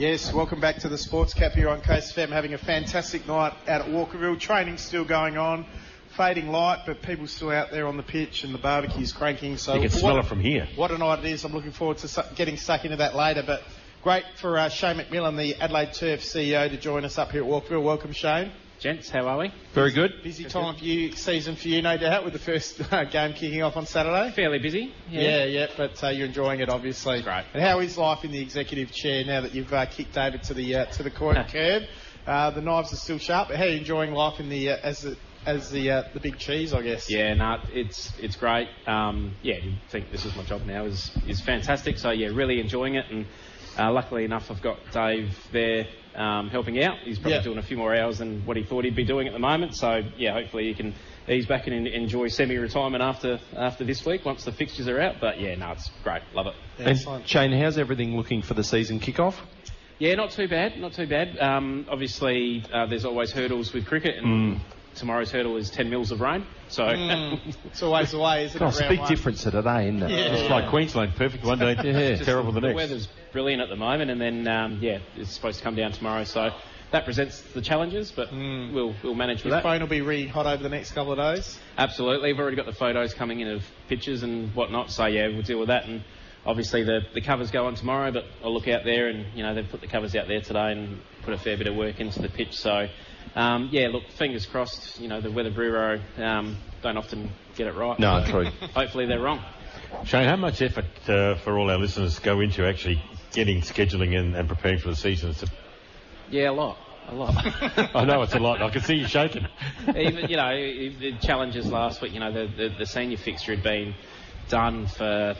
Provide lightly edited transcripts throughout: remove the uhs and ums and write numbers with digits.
Yes, welcome back to the Sports Cap here on Coast FM. Having a fantastic night out at Walkerville. Training's still going on, fading light, but people still out there on the pitch and the barbecue's cranking. So you can smell it from here. What a night it is. I'm looking forward to getting stuck into that later. But great for Shane McMillan, the Adelaide Turf CEO, to join us up here at Walkerville. Welcome, Shane. Gents, how are we? Very good. Busy time for you, season for you, no doubt, with the first game kicking off on Saturday. Fairly busy. Yeah, but you're enjoying it, obviously. It's great. And how is life in the executive chair now that you've kicked David to the corner curb? The knives are still sharp, but how are you enjoying life in the as the big cheese, I guess? Yeah, no, it's great. You think this is my job now is fantastic. So yeah, really enjoying it, and luckily enough, I've got Dave there. Helping out. He's probably doing a few more hours than what he thought he'd be doing at the moment. So, yeah, hopefully he can ease back and enjoy semi-retirement after this week once the fixtures are out. But, yeah, no, it's great. Love it. And Shane, how's everything looking for the season kickoff? Yeah, not too bad. Obviously, there's always hurdles with cricket, and tomorrow's hurdle is 10 mils of rain. So it's always the way, isn't it? It's a big difference today, isn't it? Yeah. It's like Queensland, perfect one day, terrible the next. The weather's brilliant at the moment, and then it's supposed to come down tomorrow. So that presents the challenges, but we'll manage with that. Your phone will be really hot over the next couple of days. Absolutely, we've already got the photos coming in of pictures and whatnot. So yeah, we'll deal with that. And obviously the covers go on tomorrow, but I'll look out there, and they've put the covers out there today and put a fair bit of work into the pitch. So look, fingers crossed. The Weather Bureau don't often get it right. No, true. Hopefully they're wrong. Shane, how much effort for all our listeners go into actually getting scheduling and preparing for the season? Yeah, a lot. I know it's a lot. I can see you shaking. Even the challenges last week. The senior fixture had been done for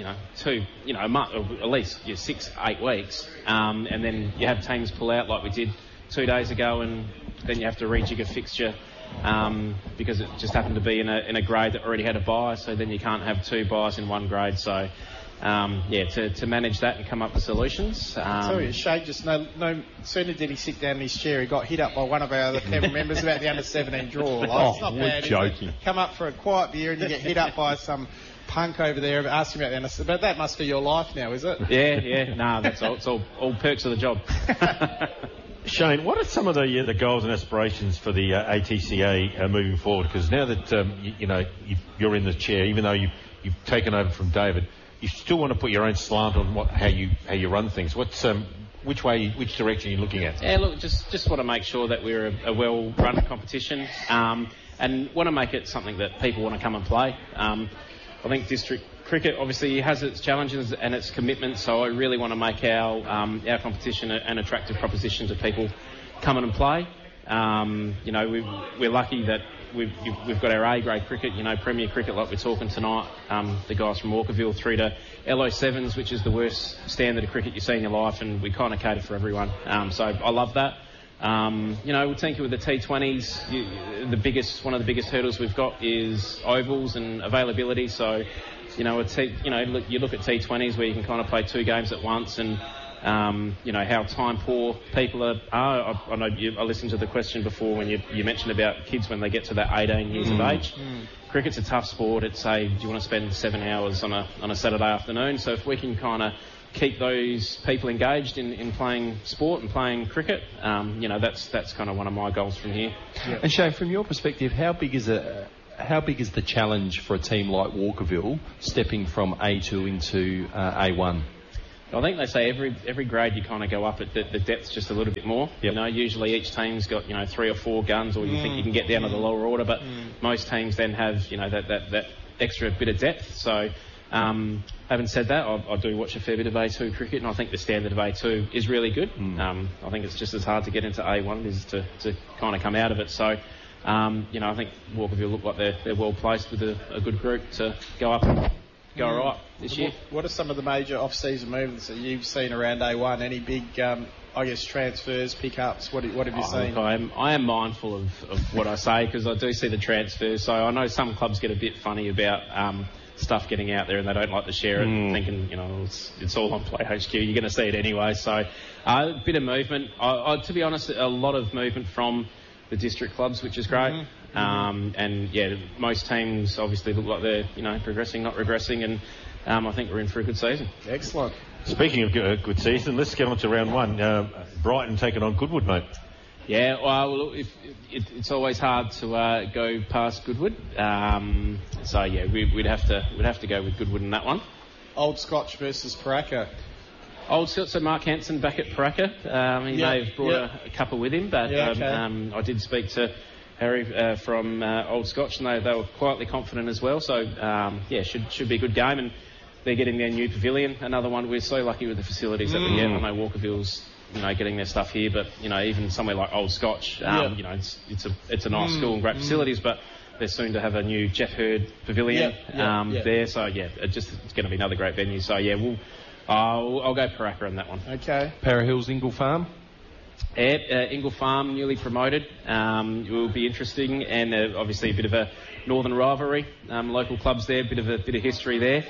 a month, or at least 6-8 weeks, and then you have teams pull out like we did 2 days ago, and then you have to rejig a fixture because it just happened to be in a grade that already had a bye, so then you can't have 2 byes in one grade. So to manage that and come up with solutions. I tell you, Shane, just no sooner did he sit down in his chair, he got hit up by one of our other panel members about the under-17 draw. It's not bad, joking. Come up for a quiet beer and you get hit up by some punk over there asking about the under-17. But that must be your life now, is it? Yeah. No, that's all. It's all perks of the job. Shane, what are some of the goals and aspirations for the ATCA moving forward? Because now that you're in the chair, even though you've taken over from David, you still want to put your own slant on how you run things. Which direction are you looking at? Yeah, look, just want to make sure that we're a well-run competition, and want to make it something that people want to come and play. I think district cricket obviously has its challenges and its commitments, so I really want to make our competition an attractive proposition to people coming and play. We're lucky that we've got our A-grade cricket, Premier cricket like we're talking tonight, the guys from Walkerville, through to LO7s, which is the worst standard of cricket you see in your life, and we kind of cater for everyone. So I love that. We're thinking with the T20s, one of the biggest hurdles we've got is ovals and availability. So, you look at T20s where you can kind of play 2 games at once, and how time poor people are. I know I listened to the question before when you mentioned about kids when they get to that 18 years of age. Cricket's a tough sport. It's do you want to spend 7 hours on a Saturday afternoon? So if we can kind of keep those people engaged in playing sport and playing cricket, that's kind of one of my goals from here. Yeah. And Shane, from your perspective, how big is the challenge for a team like Walkerville stepping from A2 into A1? I think they say every grade you kind of go up at the depth just a little bit more. Yep. Usually each team's got 3 or 4 guns, or you think you can get down to the lower order, but most teams then have that extra bit of depth. So having said that, I do watch a fair bit of A2 cricket, and I think the standard of A2 is really good. I think it's just as hard to get into A1 as to kind of come out of it. So I think Walkerville look like they're well placed with a good group to go up and go all right this year. What are some of the major off-season movements that you've seen around A1? Any big, transfers, pickups? What have you seen? Look, I am mindful of what I say, because I do see the transfers. So I know some clubs get a bit funny about stuff getting out there, and they don't like to share it, thinking it's all on Play HQ. You're going to see it anyway. So a bit of movement. To be honest, a lot of movement from the district clubs, which is great. Most teams obviously look like they're progressing, not regressing, and I think we're in for a good season. Excellent. Speaking of good season, let's get on to round one. Brighton taking on Goodwood, mate. Yeah, well, it's always hard to go past Goodwood. So yeah, we'd have to go with Goodwood in that one. Old Scotch versus Paraka. Old Scotch, so Mark Hansen back at Paraka. He may have brought a couple with him, but I did speak to Harry from Old Scotch, and they were quietly confident as well. So should be a good game, and they're getting their new pavilion. Another one. We're so lucky with the facilities that we get. I know Walkerville's getting their stuff here, but even somewhere like Old Scotch, it's a nice school and great facilities, but they're soon to have a new Jeff Hurd pavilion there. So it's going to be another great venue. So I'll go Paraka on that one. Okay. Para Hills Ingle Farm. Ingle Farm, newly promoted. It will be interesting, and obviously a bit of a northern rivalry. Local clubs there, bit of history there.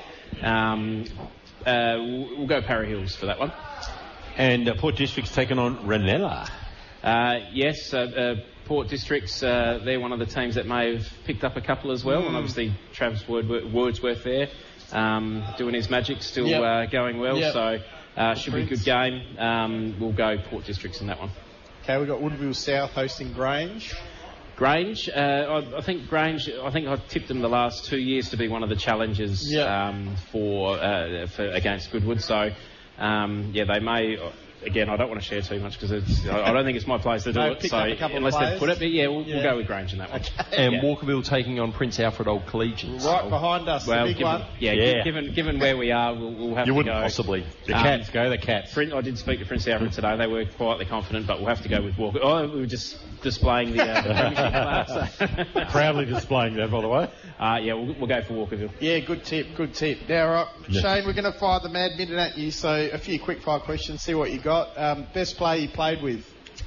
We'll go Para Hills for that one. And Port District's taken on Ranella. Yes, Port Districts, they're one of the teams that may have picked up a couple as well, and obviously Travis Wordsworth there, doing his magic, still going well, so should be a good game. We'll go Port Districts in that one. Okay, we've got Woodville South hosting Grange. Grange, I think I've tipped them the last 2 years to be one of the challengers for against Goodwood, so they may. Again, I don't want to share too much because I don't think it's my place to do it. So unless they put it, but we'll go with Grange in that one. Okay. And Walkerville taking on Prince Alfred Old Collegiate. Right behind us, the big one. Given where we are, we'll have to go. You wouldn't possibly. The Cats, go the Cats. I did speak to Prince Alfred today. They were quietly confident, but we'll have to go with Walker. Oh, we were just displaying the premiership class. Proudly displaying that, by the way. We'll go for Walkerville. Yeah, good tip. Now, right, Shane, we're going to fire the mad minute at you, so a few quick fire questions, see what you got. Best player you played with?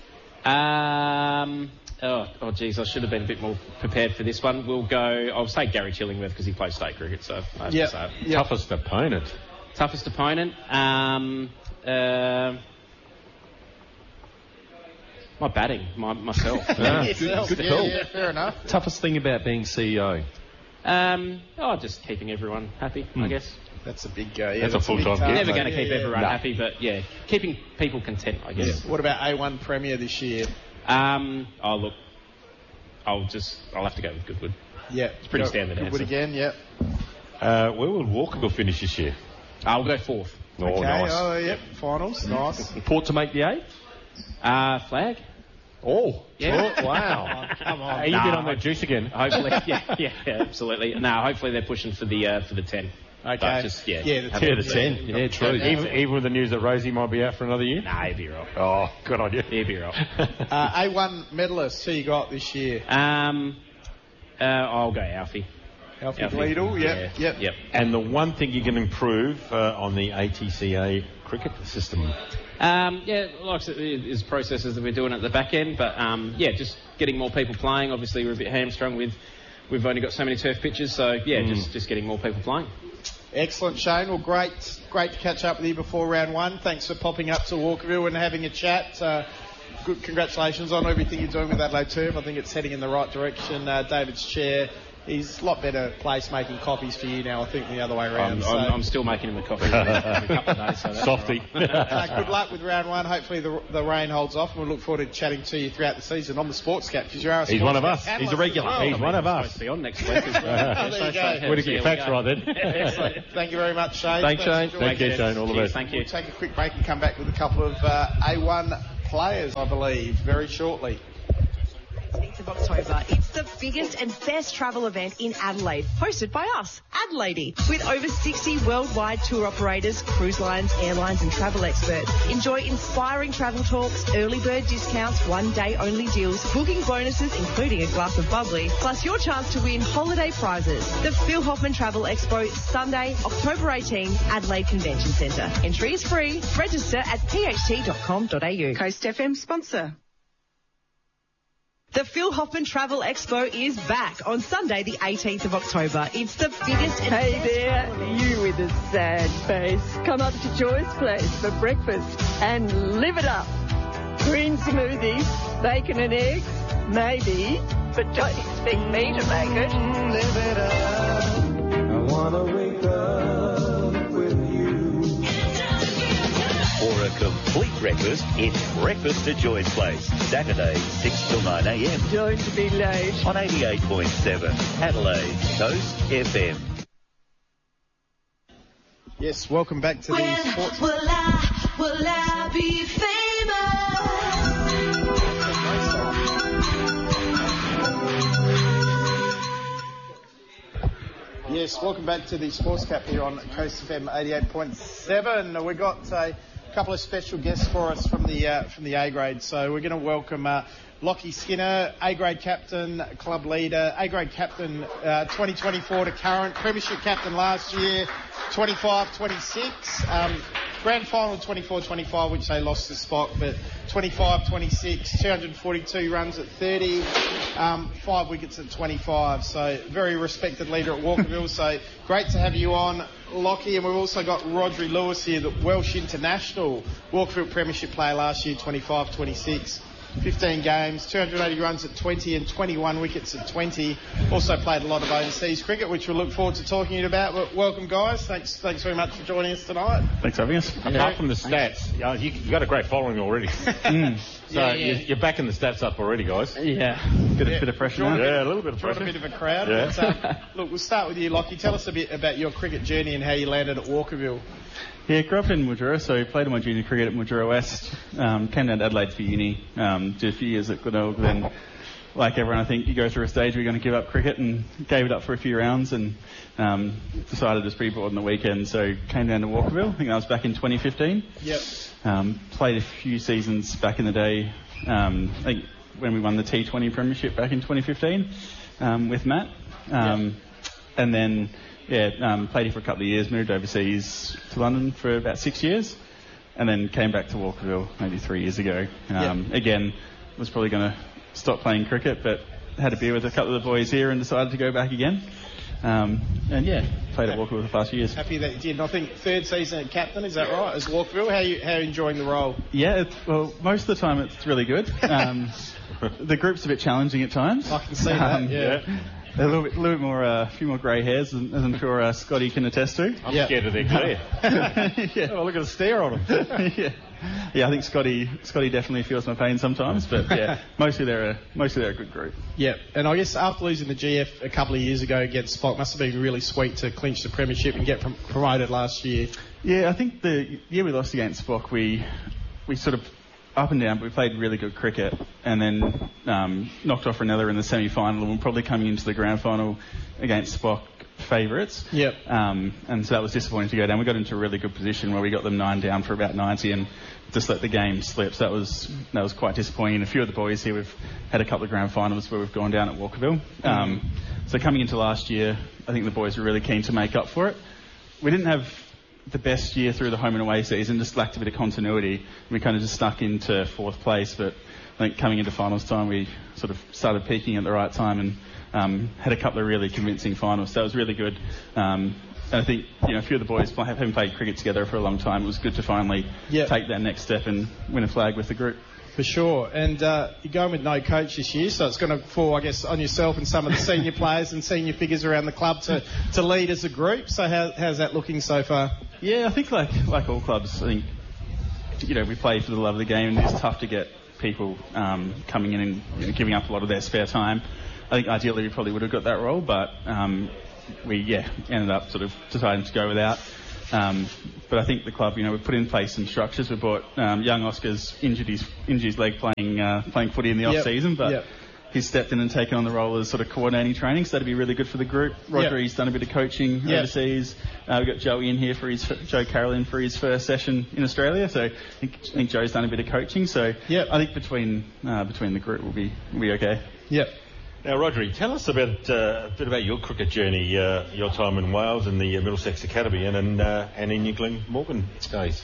I should have been a bit more prepared for this one. I'll say Gary Chillingworth because he plays state cricket, so Toughest opponent? Toughest opponent? My batting, myself. Good call. Yeah, fair enough. Toughest thing about being CEO? Just keeping everyone happy, I guess. That's a big that's a full-time gig. Never going to keep everyone happy, but keeping people content, I guess. What about A1 Premier this year? I'll have to go with Goodwood. Yeah. It's pretty standard Goodwood answer. again, Where will Walkerville finish this year? I'll go fourth. Oh, okay. Nice. Finals, nice. Port to make the eight? Flag. Oh, yeah. Wow. Come on. Are you get on that juice again? Hopefully, yeah, absolutely. No, hopefully they're pushing for the 10. Okay. The 10. Yeah, true. Even with the news that Rosie might be out for another year? Nah, he'll be right. Oh, good on you. He'll be right. A1 medalists, who you got this year? I'll go Alfie. Alfie Gleedle, yep. And the one thing you can improve on the ATCA cricket system? Like I said, there's processes that we're doing at the back end, but just getting more people playing. Obviously, we're a bit hamstrung we've only got so many turf pitches, so just getting more people playing. Excellent, Shane. Well, great to catch up with you before round one. Thanks for popping up to Walkerville and having a chat. Good congratulations on everything you're doing with Adelaide Turf. I think it's heading in the right direction. David's chair, he's a lot better placed making coffees for you now, I think, the other way around. I'm still making him a coffee in a couple of days. So Softy. Good luck with round one. Hopefully the rain holds off, and we'll look forward to chatting to you throughout the season on the Sports Cap, because you are a He's one of us. He's a regular. Well. He's one of us. To be on next week as well. There you go. We're to get your facts right then. Excellent. Thank you very much, Shane. Thanks, Shane. Thank you, Shane. All the best. Thank you. We'll take a quick break and come back with a couple of A1 players, I believe, very shortly. 18th of October. It's the biggest and best travel event in Adelaide, hosted by us, Adelaide, with over 60 worldwide tour operators, cruise lines, airlines and travel experts. Enjoy inspiring travel talks, early bird discounts, one-day only deals, booking bonuses including a glass of bubbly, plus your chance to win holiday prizes. The Phil Hoffman Travel Expo, Sunday, October 18, Adelaide Convention Centre. Entry is free. Register at pht.com.au. Coast FM sponsor. The Phil Hoffman Travel Expo is back on Sunday, the 18th of October. It's the biggest and Hey there, you with a sad face. Come up to Joy's place for breakfast and live it up. Green smoothie, bacon and eggs, maybe, but don't expect me to make it. Live it up. I want to wake up with you. For a complete breakfast, it's Breakfast at Joy's Place. Saturday, 6 till 9 a.m. Don't be late. on 88.7 Adelaide's Coast FM. Yes, welcome back to the sports. Will I be famous? Yes, welcome back to the Sports Cap here on Coast FM 88.7. We've got a couple of special guests for us from the A grade. So we're going to welcome Lockie Skinner, A grade captain, club leader, A grade captain 2024 to current, premiership captain last year, 25-26. Grand final 24-25, which they lost to Spock, but 25-26, 242 runs at 30, 5 wickets at 25. So very respected leader at Walkerville. So great to have you on, Lockie. And we've also got Rodri Lewis here, the Welsh international Walkerville premiership player last year, 25-26. 15 games, 280 runs at 20 and 21 wickets at 20. Also played a lot of overseas cricket, which we'll look forward to talking to you about. But welcome, guys. Thanks very much for joining us tonight. Thanks for having us. Apart from the stats, you've got a great following already. So you're backing the stats up already, guys. Yeah. Bit of pressure. Yeah, a little bit of pressure. A bit of a crowd. Yeah. But, look, we'll start with you, Lockie. Tell us a bit about your cricket journey and how you landed at Walkerville. Yeah, grew up in Mildura, so played my junior cricket at Mildura West. Came down to Adelaide for uni, did a few years at Glenelg. Then, like everyone, I think you go through a stage where you're going to give up cricket, and gave it up for a few rounds and decided it was pretty bored on the weekend, so came down to Walkerville. I think that was back in 2015. Yep. Played a few seasons back in the day. I think when we won the T20 Premiership back in 2015 with Matt. And then played here for a couple of years, moved overseas to London for about 6 years, and then came back to Walkerville maybe 3 years ago. Again, was probably going to stop playing cricket, but had a beer with a couple of the boys here and decided to go back again. Played at Walkerville for the past few years. Happy that you did. I think third season at captain, is that right, as Walkerville? How are you enjoying the role? Yeah, well, most of the time it's really good. The group's a bit challenging at times. I can see that, yeah. A little bit more, a few more grey hairs, as I'm sure Scotty can attest to. I'm scared of their glare. Oh, look at the stare on them. Yeah, I think Scotty definitely feels my pain sometimes, but yeah, mostly they're a good group. Yeah, and I guess after losing the GF a couple of years ago against Spock, must have been really sweet to clinch the premiership and get promoted last year. Yeah, I think the year we lost against Spock, we sort of up and down, but we played really good cricket, and then knocked off Ranella in the semi-final, and we're probably coming into the grand final against Spock favourites. Yep. And so that was disappointing to go down. We got into a really good position where we got them 9 down for about 90 and just let the game slip. So that was quite disappointing. A few of the boys here, we've had a couple of grand finals where we've gone down at Walkerville. So coming into last year, I think the boys were really keen to make up for it. We didn't have the best year through the home and away season, just lacked a bit of continuity. We kind of just stuck into 4th place, but I think coming into finals time, we sort of started peaking at the right time and had a couple of really convincing finals. So that was really good. And I think, a few of the boys haven't played cricket together for a long time. It was good to finally take that next step and win a flag with the group. For sure. And you're going with no coach this year, so it's going to fall, I guess, on yourself and some of the senior players and senior figures around the club to lead as a group. So how's that looking so far? Yeah, I think like all clubs, I think, we play for the love of the game, and it's tough to get people coming in and giving up a lot of their spare time. I think ideally we probably would have got that role, but we ended up sort of deciding to go without. But I think the club, we've put in place some structures. We brought young Oscar's injured his leg playing footy in the off season, but he's stepped in and taken on the role as sort of coordinating training, so that'd be really good for the group. Rodri's done a bit of coaching overseas. We've got Joey in here Joe Carroll in for his first session in Australia, so I think Joe's done a bit of coaching. So I think between the group we'll be okay. Yep. Now, Rodri, tell us a bit about your cricket journey, your time in Wales and the Middlesex Academy, and in your Glenmorgan days.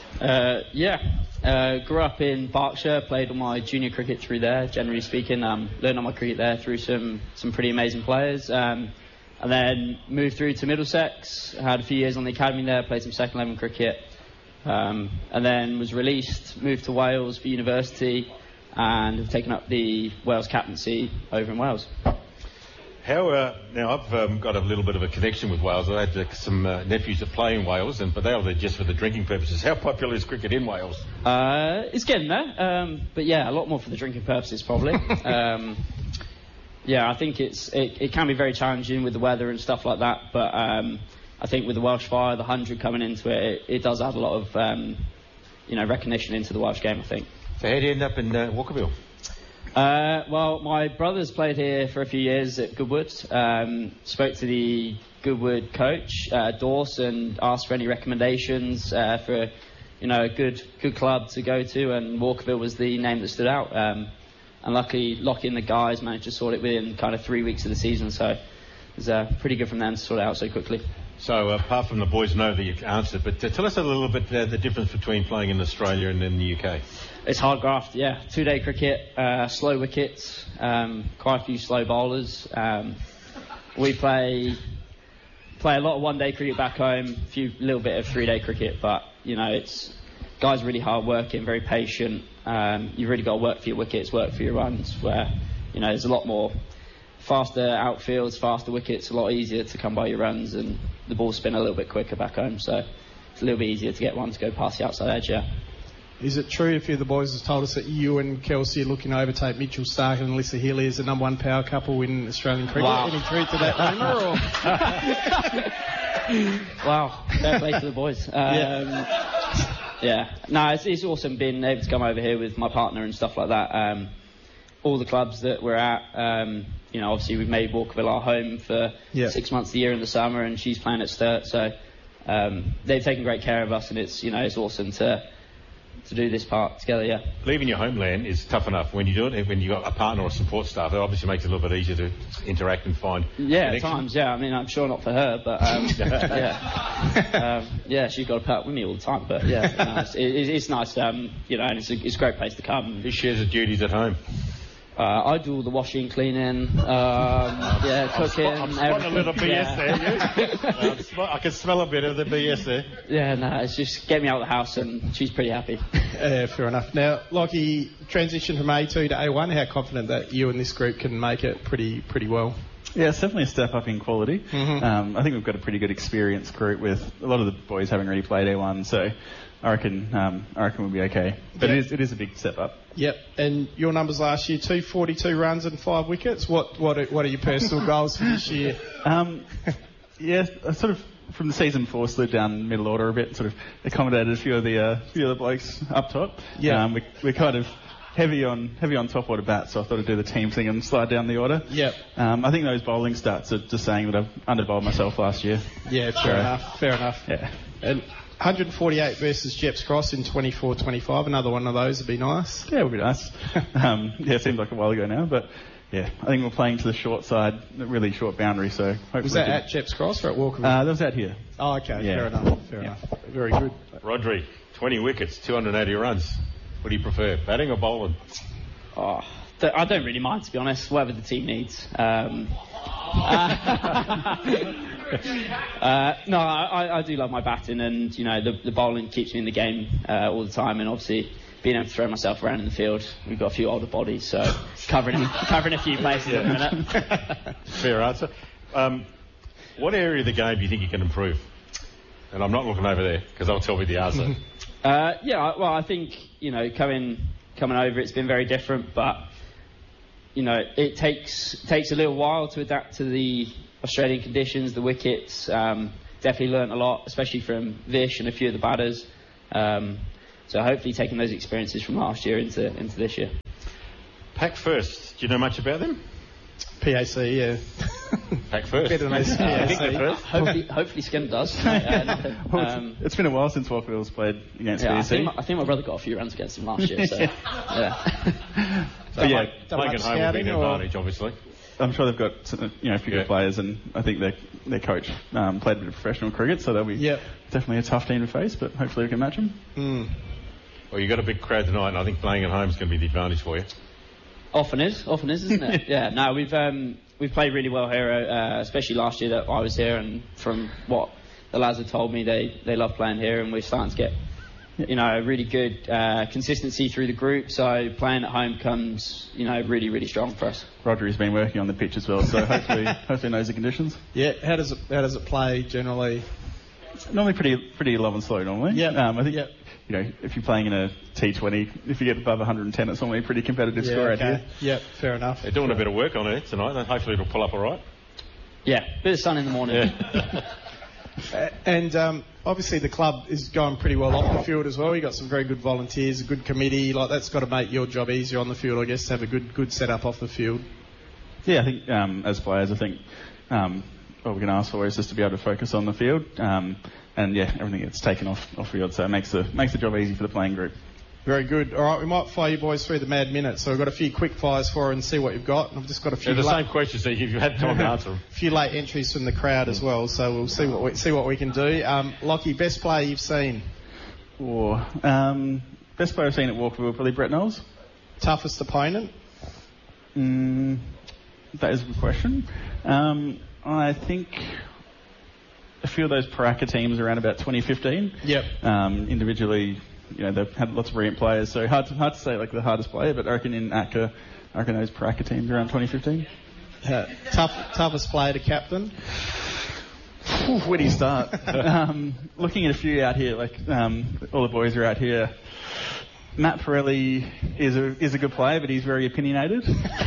Grew up in Berkshire, played all my junior cricket through there, generally speaking. Learned all my cricket there through some pretty amazing players. And then moved through to Middlesex, had a few years on the academy there, played some second 11 cricket. And then was released, moved to Wales for university, and have taken up the Wales captaincy over in Wales. How now I've got a little bit of a connection with Wales. I had some nephews that play in Wales, but they are there just for the drinking purposes. How popular is cricket in Wales? It's getting there, but yeah, a lot more for the drinking purposes probably. Yeah, I think it can be very challenging with the weather and stuff like that, but I think with the Welsh Fire, the 100 coming into it does add a lot of recognition into the Welsh game, I think. So how did you end up in Walkerville? Well, my brother's played here for a few years at Goodwood. Spoke to the Goodwood coach, Dawson, asked for any recommendations for a good club to go to, and Walkerville was the name that stood out. And luckily, Lockie and the guys managed to sort it within kind of 3 weeks of the season, so it was pretty good from them to sort it out so quickly. So apart from the boys know that you've answered, but tell us a little bit the difference between playing in Australia and in the UK. It's hard graft, yeah. 2-day cricket, slow wickets, quite a few slow bowlers. We play a lot of 1-day cricket back home, little bit of 3-day cricket, but it's guys really hard working, very patient. You've really got to work for your wickets, work for your runs. Where there's a lot more faster outfields, faster wickets, a lot easier to come by your runs, and the balls spin a little bit quicker back home, so it's a little bit easier to get one to go past the outside edge, yeah. Is it true, a few of the boys have told us that you and Kelsey are looking to overtake Mitchell Stark and Alyssa Healy as the number one power couple in Australian cricket? Wow. Any truth to that rumour? Wow, fair play to the boys. Yeah, no, it's awesome being able to come over here with my partner and stuff like that. All the clubs that we're at, obviously we've made Walkerville our home for 6 months of the year in the summer, and she's playing at Sturt, so they've taken great care of us, and it's awesome to do this part together, yeah. Leaving your homeland is tough enough. When you do it, when you've got a partner or support staff, it obviously makes it a little bit easier to interact and find at times, yeah. I mean, I'm sure not for her, but she's got to put up with me all the time, but yeah, it's nice, and it's a great place to come. Who shares the duties at home? I do all the washing, cleaning, cooking. I'm spotting a little BS there. I can smell a bit of the BS there. Yeah, no, it's just get me out of the house, and she's pretty happy. Fair enough. Now, Lockie, transition from A2 to A1, how confident that you and this group can make it pretty well? Yeah, it's definitely a step up in quality. Mm-hmm. I think we've got a pretty good experienced group with a lot of the boys having already played A1, so I reckon we'll be okay. But it is a big step up. Yep. And your numbers last year, 242 runs and 5 wickets. What are your personal goals for this year? I sort of from the season before slid down middle order a bit, sort of accommodated a few of the blokes up top. Yeah. We're kind of heavy on top order bats, so I thought I'd do the team thing and slide down the order. Yep. I think those bowling stats are just saying that I've underbowled myself last year. Yeah, fair enough. Yeah. And 148 versus Jeps Cross in 24-25. Another one of those would be nice. Yeah, it would be nice. It seemed like a while ago now, but yeah, I think we're playing to the short side, really short boundary. So hopefully was that at Jeps Cross or at Walkerville? That was out here. Oh, okay. Yeah. Fair enough. Very good. Rodri, 20 wickets, 280 runs. What do you prefer, batting or bowling? Oh, I don't really mind, to be honest. Whatever the team needs. No, I do love my batting, and the bowling keeps me in the game all the time, and obviously being able to throw myself around in the field. We've got a few older bodies, so covering a few places at the minute. Fair answer. What area of the game do you think you can improve? And I'm not looking over there because I'll tell you the answer. I think coming over, it's been very different, but it takes a little while to adapt to the Australian conditions, the wickets. Definitely learnt a lot, especially from Vish and a few of the batters. So hopefully taking those experiences from last year into this year. Pack First, do you know much about them? PAC, yeah. Pack First. Better than those PAC. Hopefully Skinner does. It's been a while since Walkerville's played against PAC. I think my brother got a few runs against him last year, so yeah. Playing at home will be an advantage, obviously. I'm sure they've got a few good players, and I think their coach played a bit of professional cricket, so they'll be definitely a tough team to face, but hopefully we can match them. Well, you've got a big crowd tonight, and I think playing at home is going to be the advantage for you. Often is, isn't it? Yeah. No, we've played really well here, especially last year that I was here, and from what the lads have told me, they love playing here, and we're starting to get you know, really good consistency through the group. So playing at home comes, you know, really, really strong for us. Rodri's been working on the pitch as well, so hopefully knows the conditions. Yeah. How does it play generally? Normally pretty low and slow normally. Yeah. I think you know, if you're playing in a T20, if you get above 110, it's normally a pretty competitive score out here. Yeah, fair enough. They're doing a bit of work on it tonight, and hopefully it'll pull up all right. Yeah, bit of sun in the morning. Yeah. And obviously the club is going pretty well off the field as well. You've got some very good volunteers, a good committee. Like, that's got to make your job easier on the field, I guess, to have a good setup off the field. Yeah, I think as players, I think what we can ask for is just to be able to focus on the field. And yeah, everything gets taken off field, so it makes the job easy for the playing group. Very good. All right, we might fire you boys through the mad minute. So we've got a few quick fires for and see what you've got. I've just got a few. They're the same questions, so you've had time to answer them. A few late entries from the crowd as well. So we'll see what we can do. Lockie, best player you've seen? Best player I've seen at Walkerville, probably Brett Knowles. Toughest opponent? That is a good question. I think a few of those Paraka teams around about 2015. Yep. Individually, you know, they've had lots of brilliant players, so hard to say like the hardest player, but I reckon in ACCA, those Paraka teams around 2015. Toughest player to captain? Where do you start? Looking at a few out here, like all the boys are out here. Matt Pirelli is a good player, but he's very opinionated.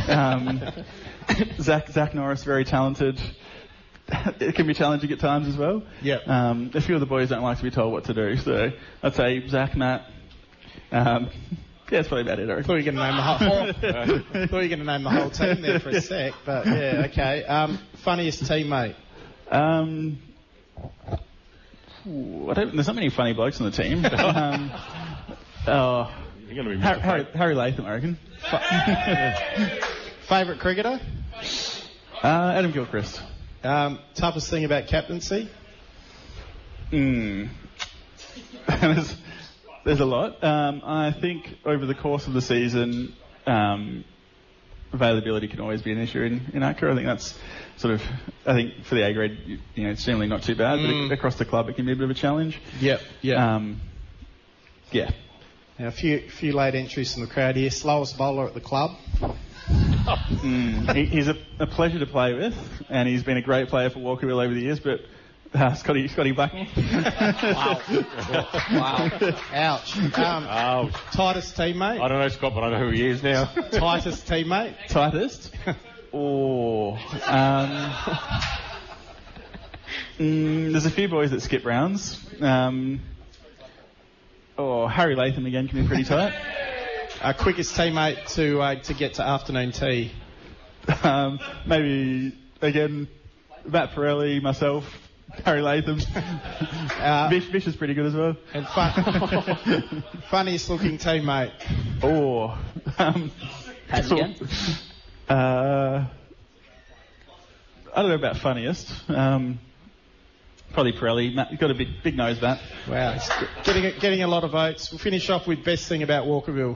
Zach Norris, very talented. It can be challenging at times as well. Yeah. A few of the boys don't like to be told what to do, so I'd say Zach, Matt. Yeah, that's probably about it. I thought you were going to name the whole team there for a sec, but yeah, okay. Funniest teammate? There's not many funny blokes on the team. You're going to be Harry Latham, I reckon. Favourite cricketer? Adam Gilchrist. Toughest thing about captaincy? There's a lot. I think over the course of the season, availability can always be an issue in ACCA. I think that's I think for the A grade, you know, it's generally not too bad, but across the club it can be a bit of a challenge. Yep. Yeah. Now, a few late entries from the crowd here. Slowest bowler at the club? He's a pleasure to play with, and he's been a great player for Walkerville over the years, but Scotty Blackmore. Wow. Ouch. Tightest teammate? I don't know Scott, but I know who he is now. Tightest teammate? Tightest? There's a few boys that skip rounds. Harry Latham again can be pretty tight. Quickest teammate to get to afternoon tea? Maybe, again, Matt Pirelli, myself, Harry Latham. Vish is pretty good as well. And funniest looking teammate? Again? I don't know about funniest. Probably Pirelli. Matt, you've got a big nose, Matt. Wow, getting a lot of votes. We'll finish off with best thing about Walkerville.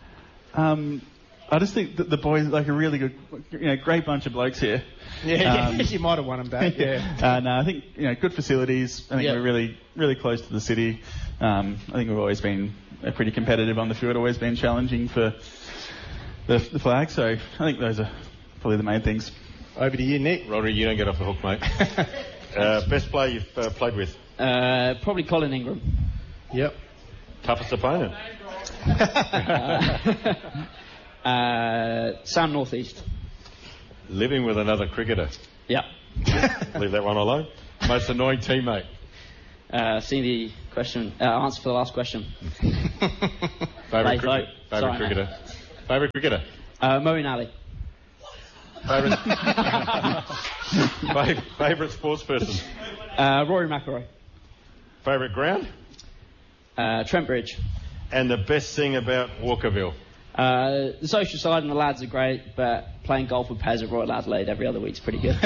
I just think that the boys are like a really good, great bunch of blokes here. Yeah, you might have won them back. Yeah. No, I think good facilities. I think we're really, really close to the city. I think we've always been pretty competitive on the field. Always been challenging for the flag. So I think those are probably the main things. Over to you, Nick. Rodri, you don't get off the hook, mate. Best player you've played with? Probably Colin Ingram. Yep. Toughest opponent? Sam Northeast. Living with another cricketer? Yep. Leave that one alone. Most annoying teammate? See the question, answer for the last question. Favourite cricketer? Favourite cricketer? Moeen Ali. Favourite sports person? Rory McIlroy. Favourite ground? Trent Bridge. And the best thing about Walkerville? The social side and the lads are great, but playing golf with Pez at Royal Adelaide every other week's pretty good.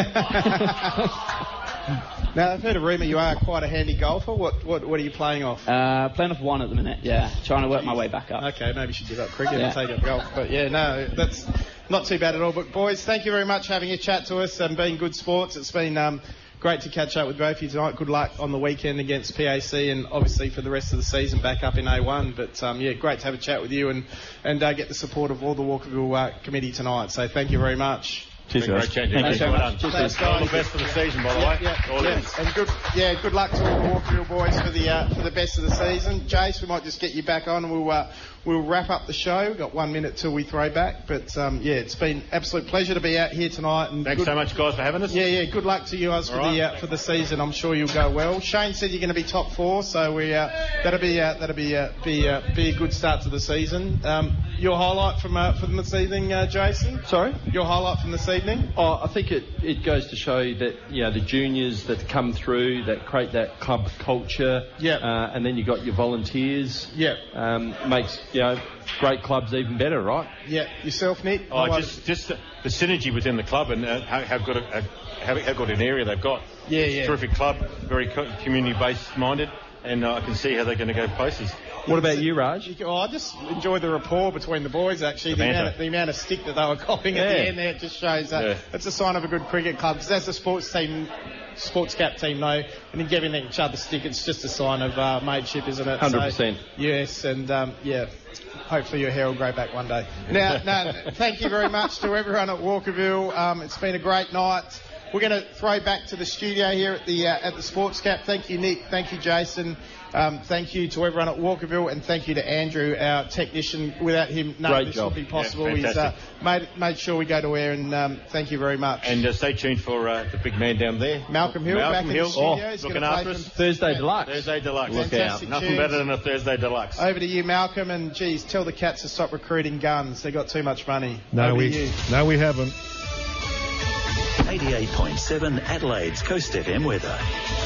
Now, I've heard a rumour you are quite a handy golfer. What are you playing off? Playing off one at the minute, yeah. Trying to work my way back up. Okay, maybe you should give up cricket and take up golf. But yeah, no, that's not too bad at all. But boys, thank you very much for having a chat to us and being good sports. It's been great to catch up with both of you tonight. Good luck on the weekend against PAC and obviously for the rest of the season back up in A1. But great to have a chat with you and get the support of all the Walkerville committee tonight. So thank you very much. Cheers, guys. Great chat. Thanks so much. Thanks, all the best for the season, by the way. And good luck to all the Walkerville boys for the best of the season. Jace, we might just get you back on and we'll wrap up the show. We've got 1 minute till we throw back. But it's been an absolute pleasure to be out here tonight. And thanks so much, guys, for having us. Yeah. Good luck to you guys for the season. I'm sure you'll go well. Shane said you're going to be top 4, so that'll be a good start to the season. Your highlight from this evening, Jason? Sorry? Your highlight from this evening? Oh, I think it goes to show that the juniors that come through that create that club culture. And then you got your volunteers. Makes great clubs even better, right? Yeah. Yourself, Nick? Just the synergy within the club and how good an area they've got. Terrific club, very community-based minded, and I can see how they're going to go places. What about you, Raj? I just enjoy the rapport between the boys, actually. The amount of stick that they were copying at the end there just shows that it's a sign of a good cricket club. Because as a sports cap team know, and in giving each other stick, it's just a sign of mateship, isn't it? 100%. So, yes, and hopefully your hair will grow back one day. Now, thank you very much to everyone at Walkerville. It's been a great night. We're going to throw back to the studio here at the Sports Cap. Thank you, Nick. Thank you, Jason. Thank you to everyone at Walkerville, and thank you to Andrew, our technician. Without him, none of this would be possible. He's made sure we go to air, and thank you very much. And stay tuned for the big man down there, Malcolm Hill, back in the studio. Looking after us. Thursday Deluxe. Look out. Nothing better than a Thursday Deluxe. Over to you, Malcolm, and tell the Cats to stop recruiting guns. They got too much money. No, we haven't. 88.7 Adelaide's Coast FM weather.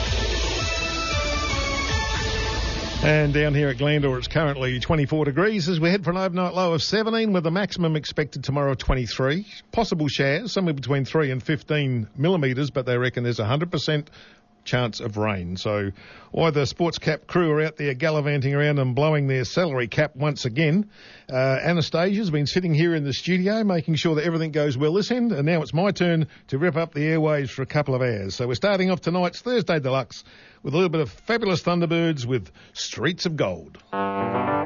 And down here at Glandore, it's currently 24 degrees as we head for an overnight low of 17 with a maximum expected tomorrow of 23. Possible showers, somewhere between 3 and 15 millimetres, but they reckon there's 100% chance of rain. So why the Sports Cap crew are out there gallivanting around and blowing their salary cap once again. Anastasia's been sitting here in the studio making sure that everything goes well this end, and now it's my turn to rip up the airwaves for a couple of hours. So we're starting off tonight's Thursday Deluxe with a little bit of fabulous Thunderbirds with Streets of Gold.